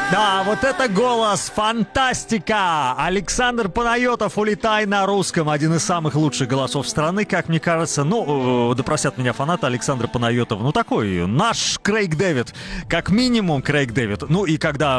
Да, вот это голос, фантастика! Александр Панайотов, «Улетай» на русском. Один из самых лучших голосов страны, как мне кажется. Ну, да простят меня фанаты Александра Панайотова. Ну, такой наш Крейг Дэвид. Как минимум Крейг Дэвид. Ну, и когда